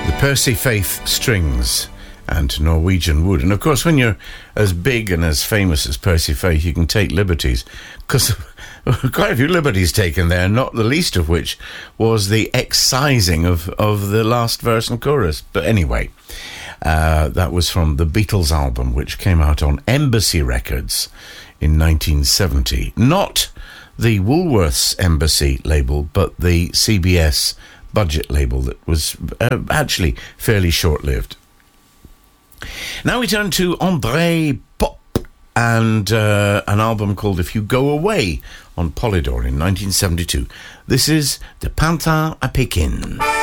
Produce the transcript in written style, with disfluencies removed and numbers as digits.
The Percy Faith Strings and Norwegian Wood. And of course, when you're as big and as famous as Percy Faith, you can take liberties, because quite a few liberties taken there, not the least of which was the excising of the last verse and chorus. But anyway, that was from the Beatles album, which came out on Embassy Records in 1970. Not the Woolworths Embassy label, but the CBS budget label that was actually fairly short-lived. Now we turn to André Pop and an album called If You Go Away on Polydor in 1972. This is De Pantin à Pékin.